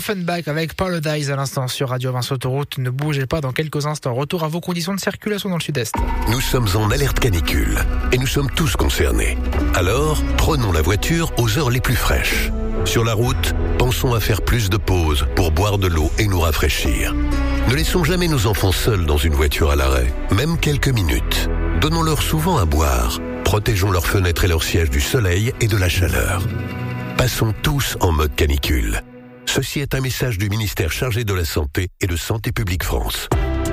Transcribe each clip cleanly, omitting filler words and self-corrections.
Offenbach avec Paradise à l'instant sur Radio Vinci Autoroute. Ne bougez pas, dans quelques instants. Retour à vos conditions de circulation dans le sud-est. Nous sommes en alerte canicule et nous sommes tous concernés. Alors, prenons la voiture aux heures les plus fraîches. Sur la route, pensons à faire plus de pauses pour boire de l'eau et nous rafraîchir. Ne laissons jamais nos enfants seuls dans une voiture à l'arrêt, même quelques minutes. Donnons-leur souvent à boire. Protégeons leurs fenêtres et leurs sièges du soleil et de la chaleur. Passons tous en mode canicule. Ceci est un message du ministère chargé de la Santé et de Santé publique France.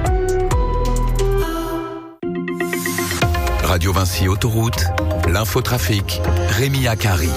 Radio Vinci Autoroute, l'infotrafic, Rémi Akari.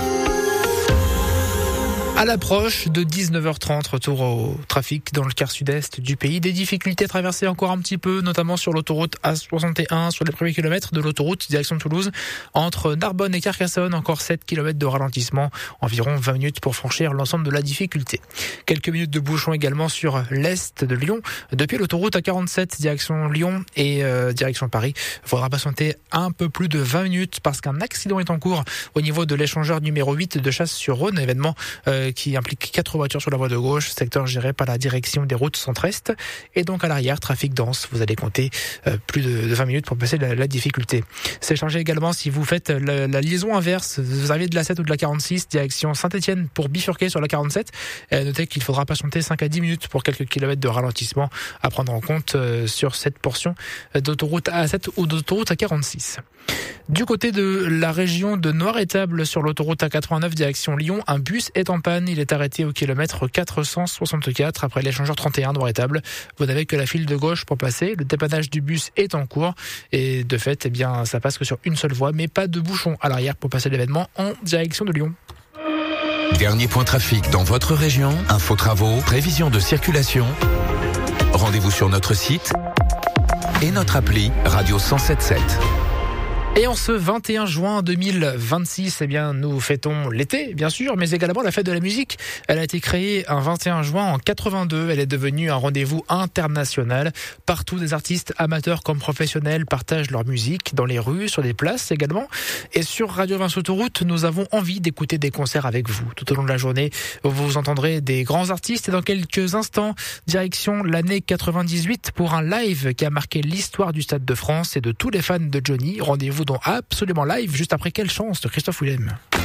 À l'approche de 19h30, retour au trafic dans le quart sud-est du pays. Des difficultés à traverser encore un petit peu, notamment sur l'autoroute A61, sur les premiers kilomètres de l'autoroute direction Toulouse. Entre Narbonne et Carcassonne, encore 7 km de ralentissement, environ 20 minutes pour franchir l'ensemble de la difficulté. Quelques minutes de bouchon également sur l'est de Lyon. Depuis l'autoroute A47, direction Lyon et direction Paris, il faudra patienter un peu plus de 20 minutes parce qu'un accident est en cours au niveau de l'échangeur numéro 8 de Chasse-sur-Rhône, événement qui implique 4 voitures sur la voie de gauche, secteur géré par la direction des routes centre-est. Et donc à l'arrière, trafic dense, vous allez compter plus de 20 minutes pour passer la difficulté. C'est chargé également si vous faites la liaison inverse, vous arrivez de la 7 ou de la 46, direction Saint-Etienne pour bifurquer sur la 47. Notez qu'il faudra patienter 5 à 10 minutes pour quelques kilomètres de ralentissement à prendre en compte sur cette portion d'autoroute A7 ou d'autoroute A46. Du côté de la région de Noir-Étable, sur l'autoroute A89 direction Lyon, un bus est en panne. Il est arrêté au kilomètre 464 après l'échangeur 31 Noir-Étable. Vous n'avez que la file de gauche pour passer. Le dépannage du bus est en cours et de fait, ça passe que sur une seule voie, mais pas de bouchon à l'arrière pour passer l'événement en direction de Lyon. Dernier point trafic dans votre région, info travaux, prévision de circulation. Rendez-vous sur notre site et notre appli Radio 107.7. Et en ce 21 juin 2026, nous fêtons l'été, bien sûr, mais également la fête de la musique. Elle a été créée un 21 juin en 82. Elle est devenue un rendez-vous international. Partout, des artistes amateurs comme professionnels partagent leur musique dans les rues, sur des places également. Et sur Radio Vinci Autoroute, nous avons envie d'écouter des concerts avec vous. Tout au long de la journée, vous entendrez des grands artistes. Et dans quelques instants, direction l'année 98 pour un live qui a marqué l'histoire du Stade de France et de tous les fans de Johnny. Rendez-vous dans Absolument Live, juste après Quelle chance de Christophe Willem.